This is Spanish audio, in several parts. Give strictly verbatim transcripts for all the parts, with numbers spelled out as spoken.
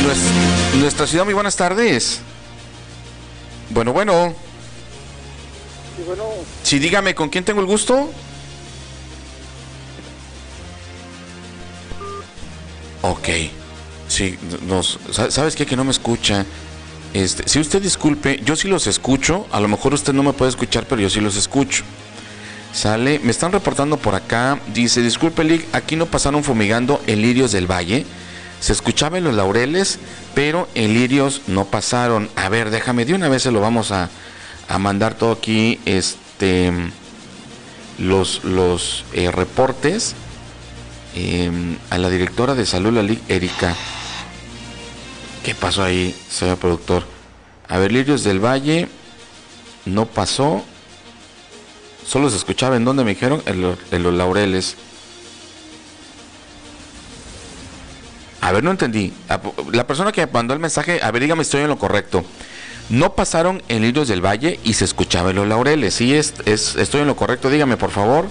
Nuestra, nuestra ciudad, muy buenas tardes. Bueno, bueno. Sí, bueno. Sí, dígame, ¿con quién tengo el gusto? Ok. Sí, nos, ¿sabes qué? Que no me escucha. Este, si usted disculpe, yo sí los escucho. A lo mejor usted no me puede escuchar, pero yo sí los escucho. Sale, me están reportando por acá. Dice, disculpe, Lick, aquí no pasaron fumigando en Lirios del Valle. Se escuchaba en los Laureles, pero en Lirios no pasaron. A ver, déjame, de una vez se lo vamos a, a mandar todo aquí, este, los, los eh, reportes eh, a la directora de salud, la Lick, Erika. ¿Qué pasó ahí, señor productor? A ver, Lirios del Valle no pasó. Solo se escuchaba, ¿en dónde me dijeron? En, lo, en los Laureles. A ver, no entendí. La persona que mandó el mensaje, a ver, dígame, estoy en lo correcto. No pasaron en Lirios del Valle y se escuchaba en los Laureles. Sí, es, es, estoy en lo correcto, dígame, por favor.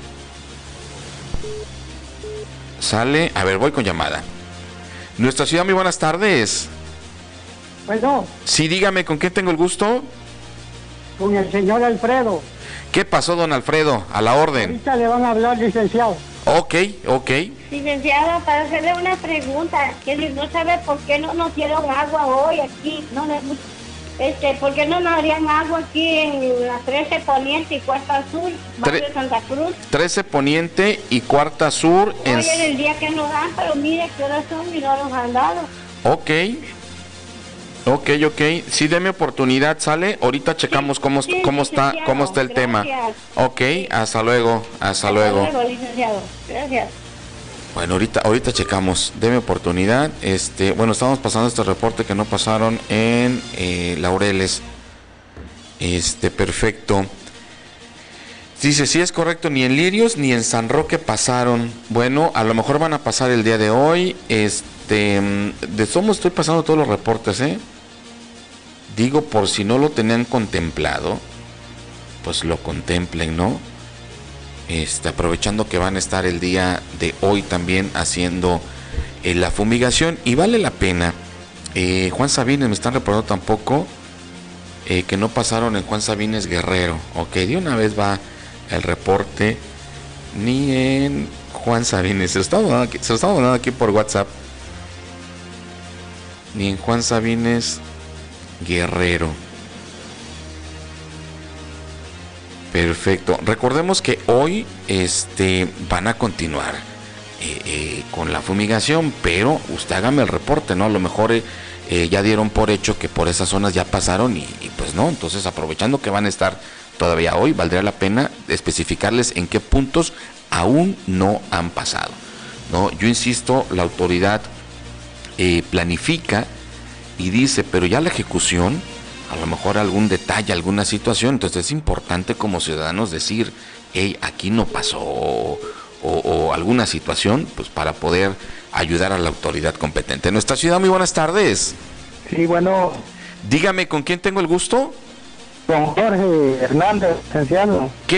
Sale, a ver, voy con llamada. Nuestra ciudad, muy buenas tardes. Bueno. Sí, dígame, ¿con quién tengo el gusto? Con el señor Alfredo. ¿Qué pasó, don Alfredo? A la orden. Ahorita le van a hablar, licenciado. Ok, ok. Licenciada, para hacerle una pregunta, que no sabe por qué no nos dieron agua hoy aquí, no le, este, ¿por qué no nos darían agua aquí en la trece Poniente y Cuarta Sur, barrio de Santa Cruz? trece Poniente y Cuarta Sur. Hoy en... es el día que nos dan, pero mire qué hora son y no nos han dado. Ok. Ok, ok, sí, deme oportunidad, sale, ahorita checamos sí, cómo, sí, cómo está cómo está el gracias. tema. Ok, hasta luego, hasta, hasta luego. luego, licenciado, gracias. Bueno, ahorita, ahorita checamos, deme oportunidad, este, bueno, estamos pasando este reporte que no pasaron en eh, Laureles, este, perfecto. Dice, sí es correcto, ni en Lirios ni en San Roque pasaron. Bueno, a lo mejor van a pasar el día de hoy, este, de somos estoy pasando todos los reportes, ¿eh? Digo, por si no lo tenían contemplado, pues lo contemplen, ¿no? Este, aprovechando que van a estar el día de hoy también haciendo eh, la fumigación. Y vale la pena. Eh, Juan Sabines, me están reportando tampoco eh, que no pasaron en Juan Sabines Guerrero. Ok, de una vez va el reporte. Ni en Juan Sabines. Se lo estamos dando aquí, se lo estamos dando aquí por WhatsApp. Ni en Juan Sabines Guerrero. Perfecto. Recordemos que hoy este, van a continuar eh, eh, con la fumigación, pero usted hágame el reporte, ¿no? A lo mejor eh, eh, ya dieron por hecho que por esas zonas ya pasaron y, y pues no. Entonces, aprovechando que van a estar todavía hoy, valdría la pena especificarles en qué puntos aún no han pasado, ¿no? Yo insisto, la autoridad eh, planifica y dice, pero ya la ejecución, a lo mejor algún detalle, alguna situación, entonces es importante como ciudadanos decir, hey, aquí no pasó, o, o alguna situación, pues para poder ayudar a la autoridad competente. Nuestra ciudad, muy buenas tardes. Sí, bueno. Dígame, ¿con quién tengo el gusto? Con Jorge Hernández, licenciado. ¿Qué